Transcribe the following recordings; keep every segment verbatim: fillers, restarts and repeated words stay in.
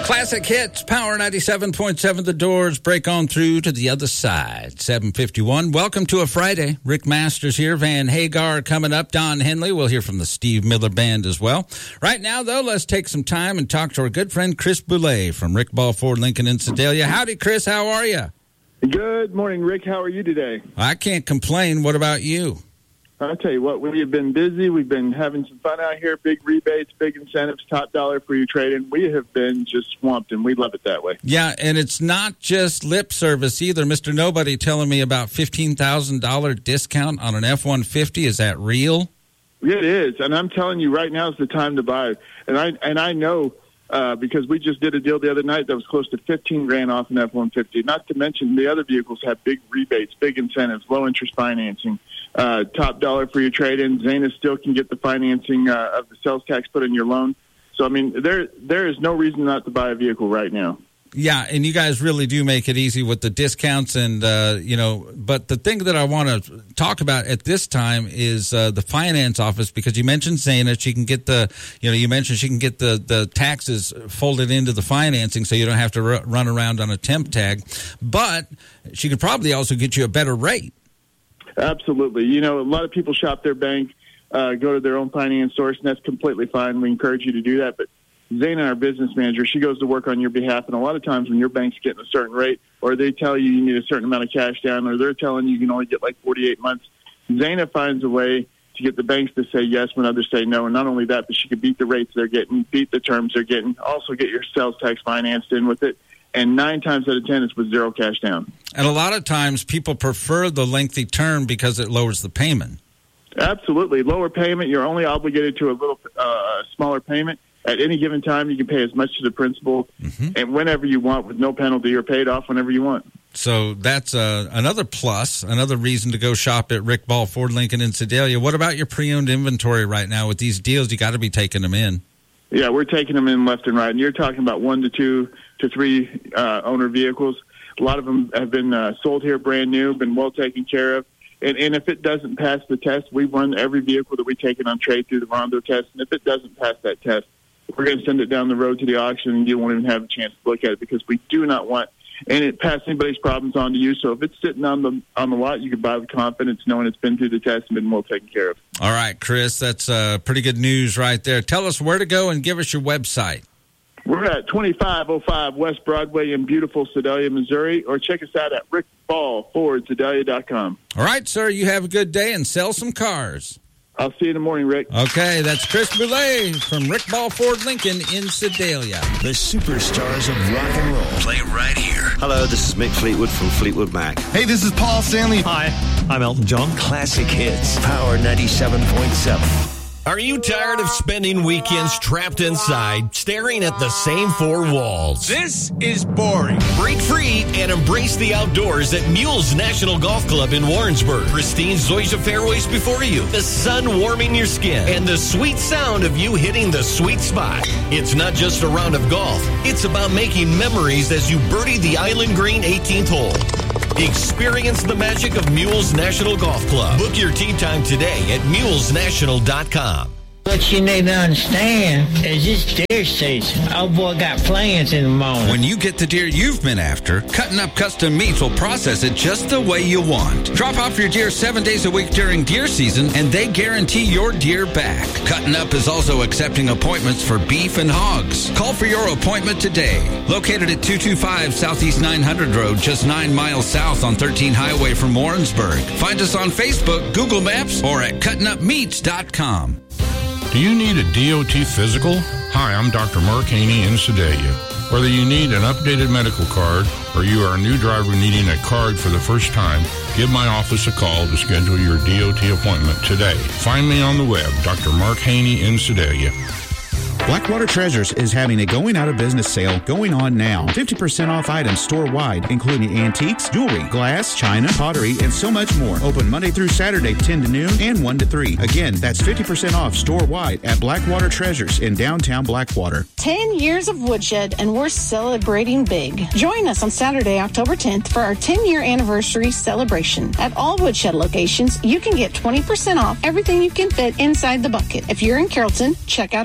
Classic hits, Power ninety-seven point seven. The Doors break on through to the other side. seven fifty-one. Welcome to a Friday. Rick Masters here. Van Hagar coming up. Don Henley. We'll hear from the Steve Miller Band as well. Right now, though, let's take some time and talk to our good friend Chris Boulay from Rick Ball Ford Lincoln in Sedalia. Howdy, Chris. How are you? Good morning, Rick. How are you today? I can't complain. What about you? I'll tell you what, we have been busy. We've been having some fun out here, big rebates, big incentives, top dollar for your trade-in. We have been just swamped, and we love it that way. Yeah, and it's not just lip service either. Mister Nobody telling me about fifteen thousand dollars discount on an F one fifty. Is that real? It is, and I'm telling you right now is the time to buy. And I and I know uh, because we just did a deal the other night that was close to fifteen grand off an F one fifty. Not to mention the other vehicles have big rebates, big incentives, low-interest financing. Uh, top dollar for your trade-in. Zana still can get the financing uh, of the sales tax put in your loan. So, I mean, there there is no reason not to buy a vehicle right now. Yeah, and you guys really do make it easy with the discounts. And, uh, you know, but the thing that I want to talk about at this time is uh, the finance office, because you mentioned Zana. She can get the, you know, you mentioned she can get the, the taxes folded into the financing so you don't have to r- run around on a temp tag. But she could probably also get you a better rate. Absolutely. You know, a lot of people shop their bank, uh, go to their own finance source, and that's completely fine. We encourage you to do that. But Zana, our business manager, she goes to work on your behalf. And a lot of times when your bank's getting a certain rate, or they tell you you need a certain amount of cash down, or they're telling you you can only get like forty-eight months, Zana finds a way to get the banks to say yes when others say no. And not only that, but she can beat the rates they're getting, beat the terms they're getting, also get your sales tax financed in with it. And nine times out of ten, it's with zero cash down. And a lot of times people prefer the lengthy term because it lowers the payment. Absolutely. Lower payment, you're only obligated to a little uh, smaller payment. At any given time, you can pay as much to the principal mm-hmm. and whenever you want with no penalty, or paid off whenever you want. So that's uh, another plus, another reason to go shop at Rick Ball Ford Lincoln in Sedalia. What about your pre-owned inventory right now? With these deals, you got to be taking them in. Yeah, we're taking them in left and right. And you're talking about one to two to three uh, owner vehicles. A lot of them have been uh, sold here brand new, been well taken care of. And, and if it doesn't pass the test, we run every vehicle that we take in on trade through the Rondo test. And if it doesn't pass that test, we're going to send it down the road to the auction, and you won't even have a chance to look at it, because we do not want and it pass anybody's problems on to you. So if it's sitting on the on the lot, you can buy with confidence knowing it's been through the test and been well taken care of. All right, Chris, that's uh, pretty good news right there. Tell us where to go and give us your website. We're at twenty-five oh five West Broadway in beautiful Sedalia, Missouri, or check us out at rick ball ford sedalia dot com. All right, sir, you have a good day and sell some cars. I'll see you in the morning, Rick. Okay, that's Chris Boulay from Rick Ball Ford Lincoln in Sedalia. The superstars of rock and roll play right here. Hello, this is Mick Fleetwood from Fleetwood Mac. Hey, this is Paul Stanley. Hi, I'm Elton John. Classic hits, Power ninety-seven point seven. Are you tired of spending weekends trapped inside, staring at the same four walls? This is boring. Break free and embrace the outdoors at Mules National Golf Club in Warrensburg. Pristine Zoysia fairways before you, the sun warming your skin, and the sweet sound of you hitting the sweet spot. It's not just a round of golf. It's about making memories as you birdie the Island Green eighteenth hole. Experience the magic of Mules National Golf Club. Book your tee time today at mules national dot com. What you need to understand is this deer season. Oh boy got plans in the morning. When you get the deer you've been after, Cutting Up Custom Meats will process it just the way you want. Drop off your deer seven days a week during deer season, and they guarantee your deer back. Cutting Up is also accepting appointments for beef and hogs. Call for your appointment today. Located at two two five Southeast nine hundred Road, just nine miles south on thirteen Highway from Warrensburg. Find us on Facebook, Google Maps, or at cutting up meats dot com. Do you need a D O T physical? Hi, I'm Doctor Mark Haney in Sedalia. Whether you need an updated medical card or you are a new driver needing a card for the first time, give my office a call to schedule your D O T appointment today. Find me on the web, Doctor Mark Haney in Sedalia. Blackwater Treasures is having a going out of business sale going on now. fifty percent off items store-wide, including antiques, jewelry, glass, china, pottery, and so much more. Open Monday through Saturday, ten to noon and one to three. Again, that's fifty percent off store-wide at Blackwater Treasures in downtown Blackwater. ten years of Woodshed, and we're celebrating big. Join us on Saturday, October tenth for our ten-year anniversary celebration. At all Woodshed locations, you can get twenty percent off everything you can fit inside the bucket. If you're in Carrollton, check out our new expansion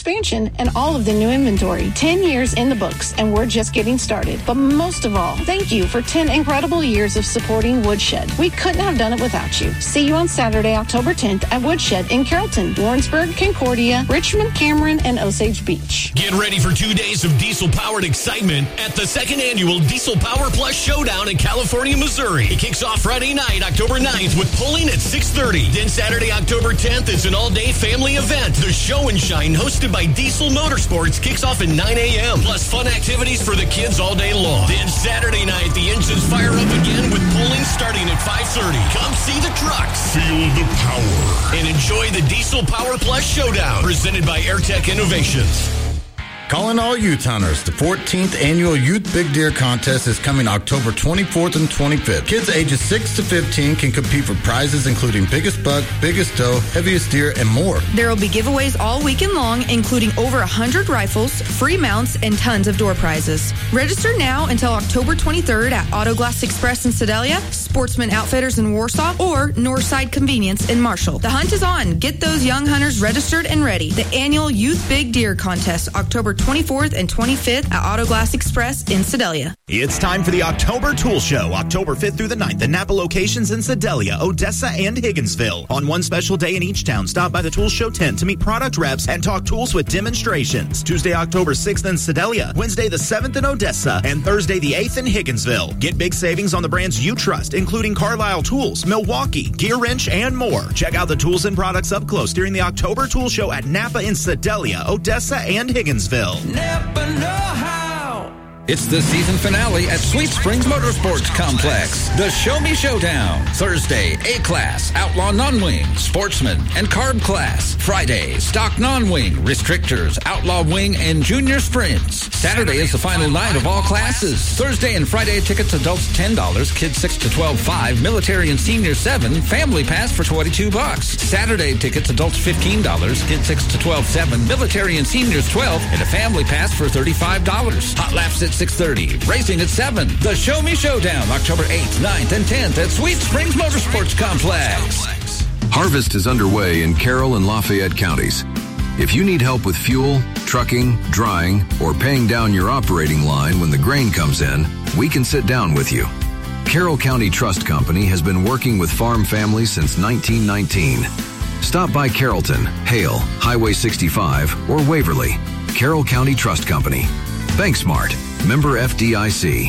expansion, and all of the new inventory. ten years in the books, and we're just getting started. But most of all, thank you for ten incredible years of supporting Woodshed. We couldn't have done it without you. See you on Saturday, October tenth at Woodshed in Carrollton, Warrensburg, Concordia, Richmond, Cameron, and Osage Beach. Get ready for two days of diesel-powered excitement at the second annual Diesel Power Plus Showdown in California, Missouri. It kicks off Friday night, October ninth, with polling at six thirty. Then Saturday, October tenth, it's an all-day family event. The Show and Shine, hosted by Diesel Motorsports, kicks off at nine a.m. Plus fun activities for the kids all day long. Then Saturday night, the engines fire up again with polling starting at five thirty. Come see the trucks, feel the power, and enjoy the Diesel Power Plus Showdown, presented by AirTech Innovations. Calling all youth hunters, the fourteenth annual Youth Big Deer Contest is coming October twenty-fourth and twenty-fifth. Kids ages six to fifteen can compete for prizes including biggest buck, biggest doe, heaviest deer, and more. There will be giveaways all weekend long, including over one hundred rifles, free mounts, and tons of door prizes. Register now until October twenty-third at Auto Glass Express in Sedalia, Sportsman Outfitters in Warsaw, or Northside Convenience in Marshall. The hunt is on. Get those young hunters registered and ready. The annual Youth Big Deer Contest, October twenty-fourth and twenty-fifth at Auto Glass Express in Sedalia. It's time for the October Tool Show, October fifth through the ninth at Napa locations in Sedalia, Odessa, and Higginsville. On one special day in each town, stop by the Tool Show tent to meet product reps and talk tools with demonstrations. Tuesday, October sixth in Sedalia, Wednesday the seventh in Odessa, and Thursday the eighth in Higginsville. Get big savings on the brands you trust, including Carlisle Tools, Milwaukee, Gear Wrench, and more. Check out the tools and products up close during the October Tool Show at Napa in Sedalia, Odessa, and Higginsville. Never know how. It's the season finale at Sweet Springs Motorsports Complex. The Show Me Showdown. Thursday, A-Class, Outlaw Non-Wing, Sportsman, and Carb Class. Friday, Stock Non-Wing, Restrictors, Outlaw Wing, and Junior Sprints. Saturday is the final night of all classes. Thursday and Friday tickets, adults ten dollars, kids six to twelve, five, military and senior seven, family pass for twenty-two bucks. Saturday tickets, adults fifteen dollars, kids six to twelve, seven, military and seniors twelve, and a family pass for thirty-five dollars. Hot laps at six thirty, racing at seven. The Show Me Showdown, October eighth, ninth, and tenth at Sweet Springs Motorsports Complex. Harvest is underway in Carroll and Lafayette counties. If you need help with fuel, trucking, drying, or paying down your operating line when the grain comes in, we can sit down with you. Carroll County Trust Company has been working with farm families since nineteen nineteen. Stop by Carrollton, Hale, Highway sixty-five, or Waverly. Carroll County Trust Company. BankSmart. Member F D I C.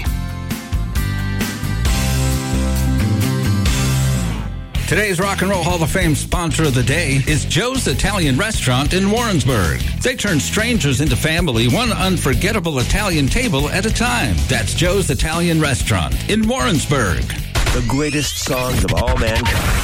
Today's Rock and Roll Hall of Fame sponsor of the day is Joe's Italian Restaurant in Warrensburg. They turn strangers into family, one unforgettable Italian table at a time. That's Joe's Italian Restaurant in Warrensburg. The greatest songs of all mankind.